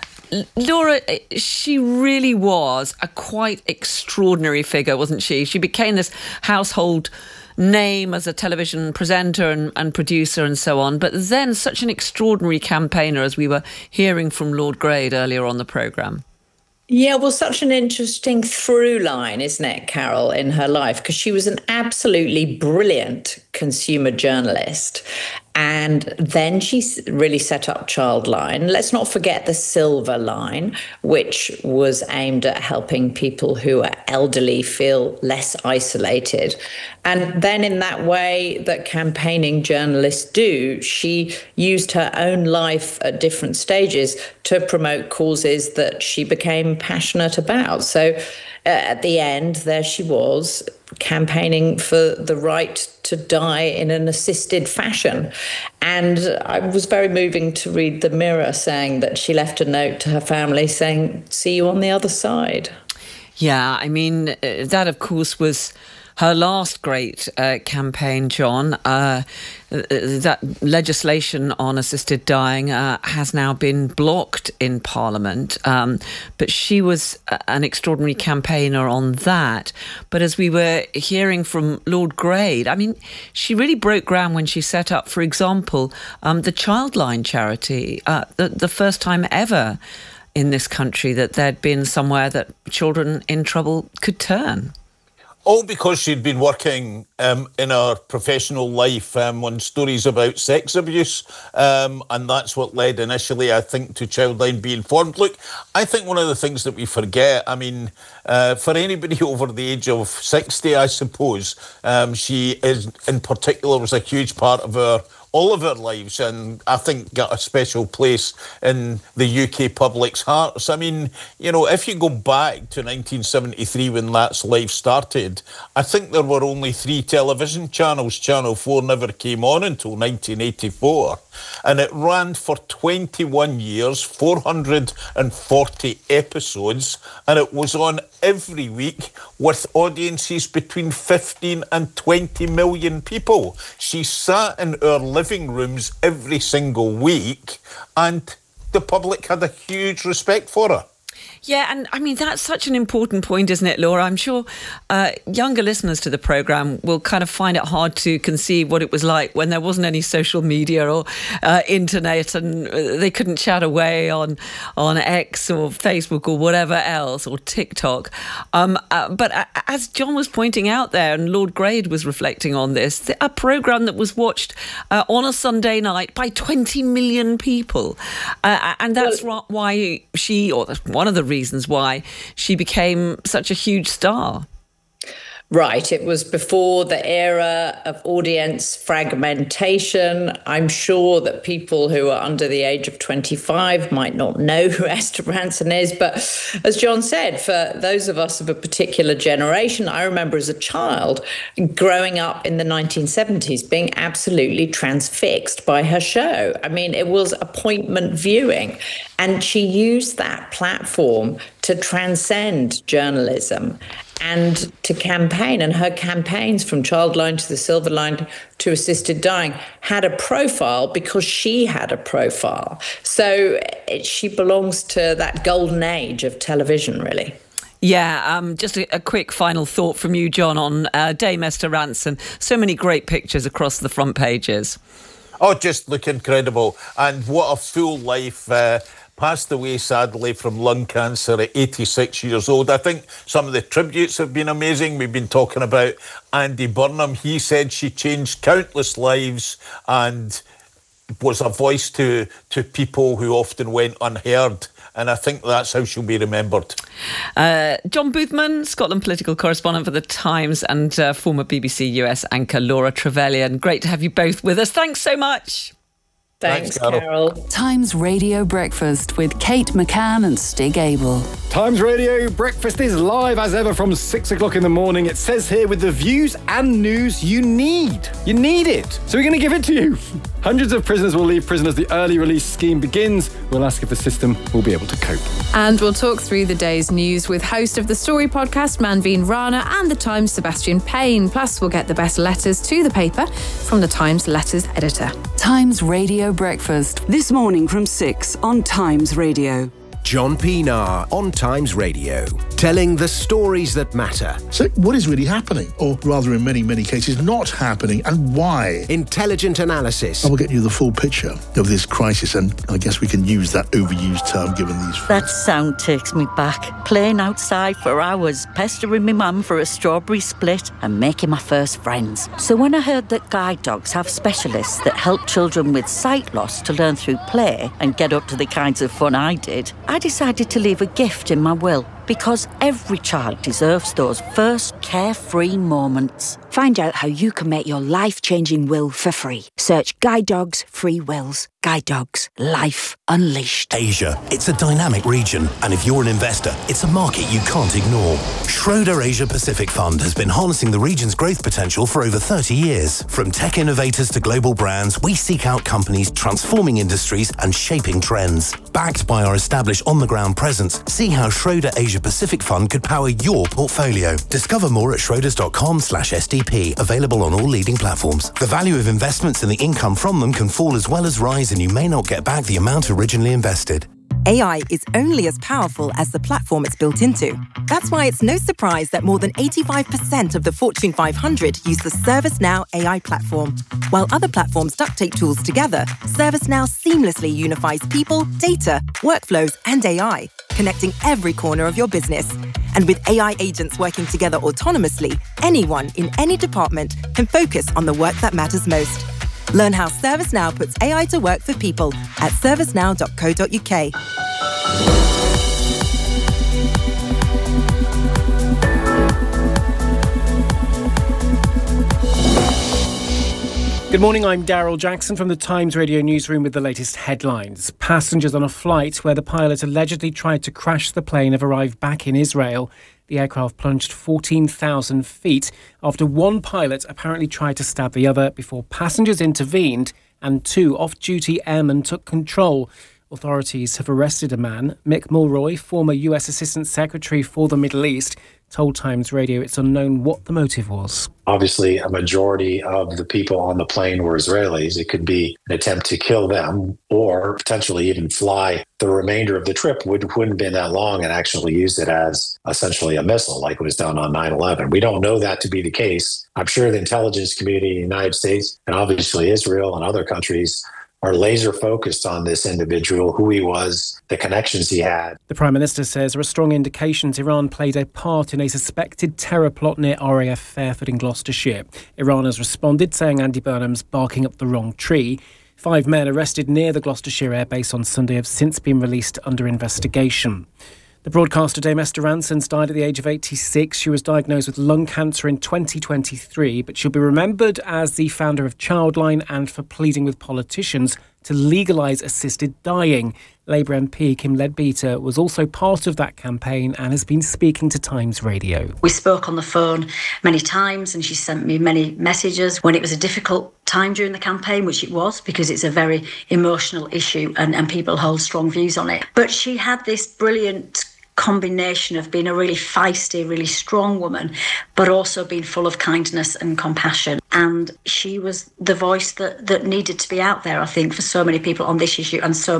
Laura, she really was a quite extraordinary figure, wasn't she? She became this household name as a television presenter and, and producer and so on, but then such an extraordinary campaigner, as we were hearing from Lord Grade earlier on the programme. Yeah, well, such an interesting through line, isn't it, Carol, in her life? Because she was an absolutely brilliant consumer journalist. And then she really set up Childline. Let's not forget the Silver Line, which was aimed at helping people who are elderly feel less isolated. And then in that way that campaigning journalists do, she used her own life at different stages to promote causes that she became passionate about. So uh, at the end, there she was, campaigning for the right to die in an assisted fashion. And I was very moving to read the Mirror saying that she left a note to her family saying, see you on the other side. Yeah, I mean, uh, that, of course, was her last great uh, campaign, John. Uh, that legislation on assisted dying uh, has now been blocked in Parliament. Um, but she was an extraordinary campaigner on that. But as we were hearing from Lord Grade, I mean, she really broke ground when she set up, for example, um, the Childline charity, uh, the, the first time ever in this country that there'd been somewhere that children in trouble could turn. All because she'd been working um, in her professional life um, on stories about sex abuse. Um, and that's what led initially, I think, to Childline being formed. Look, I think one of the things that we forget, I mean, uh, for anybody over the age of sixty, I suppose, um, she is, in particular, was a huge part of our all of our lives, and I think got a special place in the U K public's hearts. I mean, you know, if you go back to nineteen seventy-three when That's Life started, I think there were only three television channels. Channel four never came on until nineteen eighty-four. And it ran for twenty-one years, four hundred forty episodes, and it was on every week with audiences between fifteen and twenty million people. She sat in our living rooms every single week, and the public had a huge respect for her. Yeah, and I mean, that's such an important point, isn't it, Laura? I'm sure uh, younger listeners to the programme will kind of find it hard to conceive what it was like when there wasn't any social media or uh, internet, and they couldn't chat away on on X or Facebook or whatever else, or TikTok. Um, uh, but uh, as John was pointing out there, and Lord Grade was reflecting on this, a programme that was watched uh, on a Sunday night by twenty million people. Uh, and that's well, why she, or one of the reasons why she became such a huge star. Right. It was before the era of audience fragmentation. I'm sure that people who are under the age of twenty-five might not know who Esther Rantzen is. But as John said, for those of us of a particular generation, I remember as a child growing up in the nineteen seventies being absolutely transfixed by her show. I mean, it was appointment viewing. And she used that platform to transcend journalism and to campaign. And her campaigns, from Childline to the Silver Line to Assisted Dying, had a profile because she had a profile. So it, she belongs to that golden age of television, really. Yeah, um, just a, a quick final thought from you, John, on uh, Dame Esther Rantzen. So many great pictures across the front pages. Oh, just look incredible. And what a full life. Uh, passed away, sadly, from lung cancer at eighty-six years old. I think some of the tributes have been amazing. We've been talking about Andy Burnham. He said she changed countless lives and was a voice to, to people who often went unheard. And I think that's how she'll be remembered. Uh, John Boothman, Scotland political correspondent for The Times, and uh, former B B C U S anchor Laura Trevelyan. Great to have you both with us. Thanks so much. Thanks, Thanks Carol. Carol. Times Radio Breakfast with Kate McCann and Stig Abel. Times Radio Breakfast is live as ever from six o'clock in the morning. It says here, with the views and news you need. You need it. So we're going to give it to you. Hundreds of prisoners will leave prison as the early release scheme begins. We'll ask if the system will be able to cope. And we'll talk through the day's news with host of the Story podcast, Manveen Rana, and the Times' Sebastian Payne. Plus, we'll get the best letters to the paper from the Times letters editor. Times Radio Breakfast, this morning from six on Times Radio. John Pienaar on Times Radio, telling the stories that matter. So what is really happening? Or rather, in many, many cases, not happening, and why? Intelligent analysis. I will get you the full picture of this crisis, and I guess we can use that overused term given these facts. That sound takes me back. Playing outside for hours, pestering my mum for a strawberry split and making my first friends. So when I heard that guide dogs have specialists that help children with sight loss to learn through play and get up to the kinds of fun I did, I decided to leave a gift in my will, because every child deserves those first carefree moments. Find out how you can make your life-changing will for free. Search Guide Dogs Free Wills. Guide Dogs. Life unleashed. Asia. It's a dynamic region, and if you're an investor, it's a market you can't ignore. Schroeder Asia Pacific Fund has been harnessing the region's growth potential for over thirty years. From tech innovators to global brands, we seek out companies transforming industries and shaping trends. Backed by our established on-the-ground presence, see how Schroeder Asia Pacific Fund could power your portfolio. Discover more at schroders.com slash SDP, available on all leading platforms. The value of investments and the income from them can fall as well as rise, and you may not get back the amount originally invested. A I is only as powerful as the platform it's built into. That's why it's no surprise that more than eighty-five percent of the Fortune five hundred use the ServiceNow A I platform. While other platforms duct tape tools together, ServiceNow seamlessly unifies people, data, workflows, and A I, connecting every corner of your business. And with A I agents working together autonomously, anyone in any department can focus on the work that matters most. Learn how ServiceNow puts A I to work for people at servicenow dot co dot uk. Good morning, I'm Daryl Jackson from the Times Radio newsroom with the latest headlines. Passengers on a flight where the pilot allegedly tried to crash the plane have arrived back in Israel. The aircraft plunged fourteen thousand feet after one pilot apparently tried to stab the other before passengers intervened and two off-duty airmen took control. Authorities have arrested a man. Mick Mulroy, former U S Assistant Secretary for the Middle East, told Times Radio it's unknown what the motive was. Obviously, a majority of the people on the plane were Israelis. It could be an attempt to kill them or potentially even fly the remainder of the trip, which wouldn't have been that long, and actually use it as essentially a missile like was done on nine eleven. We don't know that to be the case. I'm sure the intelligence community in the United States and obviously Israel and other countries are laser focused on this individual, who he was, the connections he had. The Prime Minister says there are strong indications Iran played a part in a suspected terror plot near R A F Fairford in Gloucestershire. Iran has responded, saying Andy Burnham's barking up the wrong tree. Five men arrested near the Gloucestershire airbase on Sunday have since been released under investigation. The broadcaster Dame Esther Ransoms died at the age of eighty-six. She was diagnosed with lung cancer in twenty twenty-three, but she'll be remembered as the founder of Childline and for pleading with politicians to legalise assisted dying. Labour M P Kim Leadbeater was also part of that campaign and has been speaking to Times Radio. We spoke on the phone many times and she sent me many messages when it was a difficult time during the campaign, which it was, because it's a very emotional issue and, and people hold strong views on it. But she had this brilliant combination of being a really feisty, really strong woman, but also being full of kindness and compassion. And she was the voice that, that needed to be out there, I think, for so many people on this issue and so